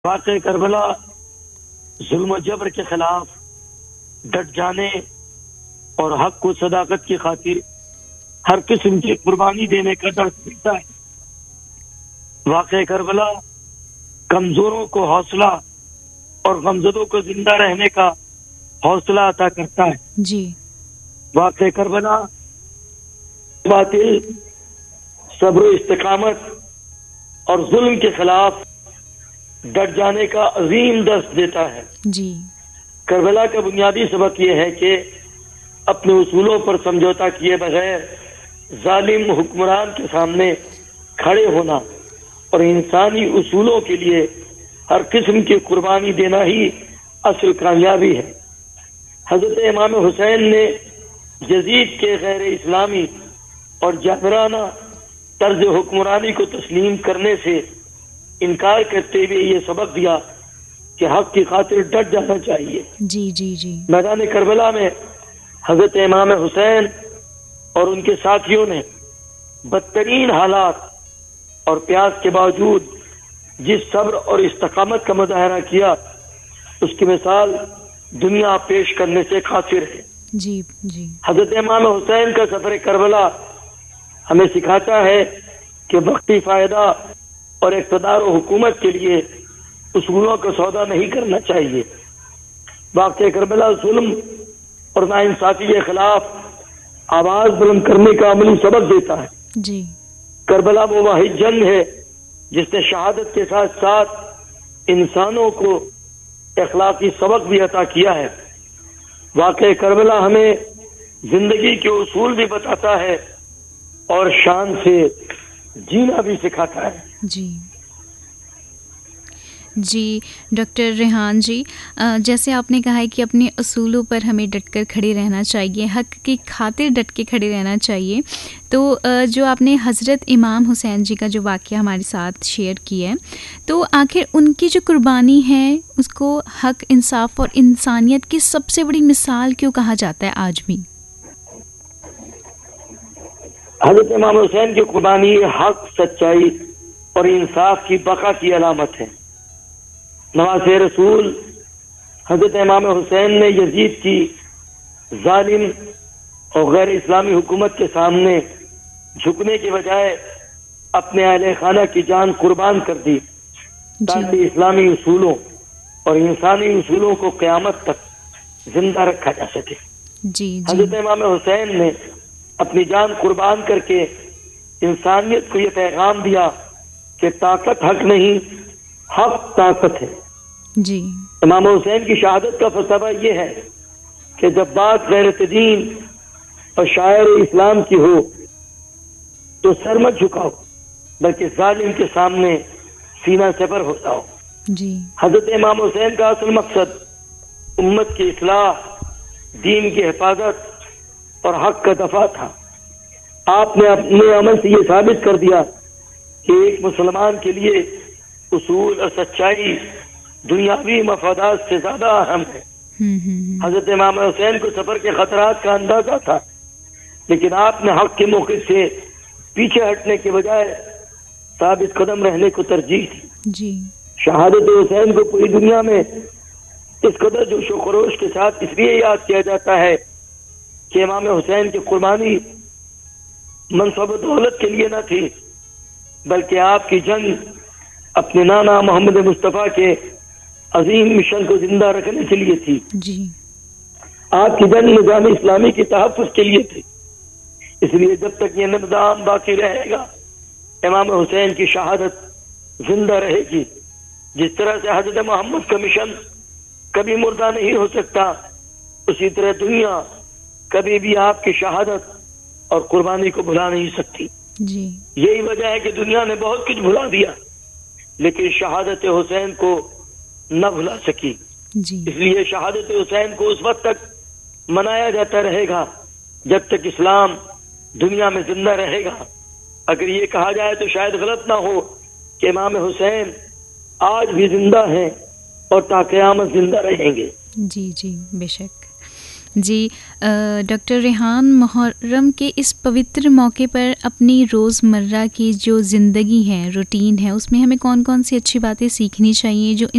واقع کربلا ظلم و جبر کے خلاف ڈٹ جانے اور حق و صداقت کی خاطر ہر قسم کی قربانی دینے کا درس دیتا ہے۔ واقع کربلا کمزوروں کو حوصلہ اور غمزدوں کو زندہ رہنے کا حوصلہ عطا کرتا ہے۔ جی واقع کربلا باطل، صبر و استقامت اور ظلم کے خلاف ڈٹ جانے کا عظیم درس دیتا ہے۔ جی کربلا کا بنیادی سبق یہ ہے کہ اپنے اصولوں پر سمجھوتا کیے بغیر ظالم حکمران کے سامنے کھڑے ہونا اور انسانی اصولوں کے لیے ہر قسم کی قربانی دینا ہی اصل کامیابی ہے۔ حضرت امام حسین نے یزید کے غیر اسلامی اور جابرانہ طرز حکمرانی کو تسلیم کرنے سے انکار کرتے ہوئے یہ سبق دیا کہ حق کی خاطر ڈٹ جانا چاہیے۔ جی جی جی میدان کربلا میں حضرت امام حسین اور ان کے ساتھیوں نے بدترین حالات اور پیاس کے باوجود جس صبر اور استقامت کا مظاہرہ کیا، اس کی مثال دنیا پیش کرنے سے قاصر ہے۔ جی جی حضرت امام حسین کا سفر کربلا ہمیں سکھاتا ہے کہ وقتی فائدہ اور اقتدار و حکومت کے لیے اصولوں کا سودا نہیں کرنا چاہیے۔ واقع کربلا ظلم اور ناانصافی کے خلاف آواز بلند کرنے کا عملی سبق دیتا ہے۔ جی کربلا وہ واحد جنگ ہے جس نے شہادت کے ساتھ ساتھ انسانوں کو اخلاقی سبق بھی عطا کیا ہے۔ واقع کربلا ہمیں زندگی کے اصول بھی بتاتا ہے اور شان سے جینا بھی سکھاتا ہے۔ جی جی ڈاکٹر ریحان جی، جیسے آپ نے کہا ہے کہ اپنے اصولوں پر ہمیں ڈٹ کر کھڑے رہنا چاہیے، حق کی خاطر ڈٹ کے کھڑے رہنا چاہیے، تو جو آپ نے حضرت امام حسین جی کا جو واقعہ ہمارے ساتھ شیئر کیا ہے، تو آخر ان کی جو قربانی ہے اس کو حق، انصاف اور انسانیت کی سب سے بڑی مثال کیوں کہا جاتا ہے آج بھی؟ حضرت امام حسین کی قربانی حق، سچائی اور انصاف کی بقا کی علامت ہے۔ نواز رسول حضرت امام حسین نے یزید کی ظالم اور غیر اسلامی حکومت کے سامنے جھکنے کے بجائے اپنے اہل خانہ کی جان قربان کر دی تاکہ اسلامی اصولوں اور انسانی اصولوں کو قیامت تک زندہ رکھا جا سکے۔ حضرت امام حسین نے اپنی جان قربان کر کے انسانیت کو یہ پیغام دیا کہ طاقت حق نہیں، حق طاقت ہے۔ جی امام حسین کی شہادت کا فلسفہ یہ ہے کہ جب بات غیرت دین اور شاعر اسلام کی ہو تو سر مت جھکاؤ بلکہ ظالم کے سامنے سینہ سپر ہو جاؤ۔ جی حضرت امام حسین کا اصل مقصد امت کی اصلاح، دین کی حفاظت اور حق کا دفاع تھا۔ آپ نے اپنے عمل سے یہ ثابت کر دیا کہ ایک مسلمان کے لیے اصول اور سچائی دنیاوی مفادات سے زیادہ اہم ہے۔ حضرت امام حسین کو سفر کے خطرات کا اندازہ تھا، لیکن آپ نے حق کے موقع سے پیچھے ہٹنے کے بجائے ثابت قدم رہنے کو ترجیح دی۔ جی شہادت حسین کو پوری دنیا میں اس قدر جوش و خروش کے ساتھ اس لیے یاد کیا جاتا ہے کہ امام حسین کی قربانی منصب و دولت کے لیے نہ تھی، بلکہ آپ کی جنگ اپنے نانا محمد مصطفیٰ کے عظیم مشن کو زندہ رکھنے کے لیے تھی۔ جی آپ کی جنگ نظام اسلامی کے تحفظ کے لیے تھی۔ اس لیے جب تک یہ نظام باقی رہے گا امام حسین کی شہادت زندہ رہے گی۔ جس طرح سے حضرت محمد کا مشن کبھی مردہ نہیں ہو سکتا، اسی طرح دنیا کبھی بھی آپ کی شہادت اور قربانی کو بھلا نہیں سکتی۔ جی یہی وجہ ہے کہ دنیا نے بہت کچھ بھلا دیا لیکن شہادت حسین کو نہ بھلا سکی۔ جی اس لیے شہادت حسین کو اس وقت تک منایا جاتا رہے گا جب تک اسلام دنیا میں زندہ رہے گا۔ اگر یہ کہا جائے تو شاید غلط نہ ہو کہ امام حسین آج بھی زندہ ہیں اور تا قیامت زندہ رہیں گے۔ جی جی بے شک۔ جی ڈاکٹر ریحان، محرم کے اس پوتر موقع پر اپنی روزمرہ کی جو زندگی ہے، روٹین ہے، اس میں ہمیں کون کون سی اچھی باتیں سیکھنی چاہیے جو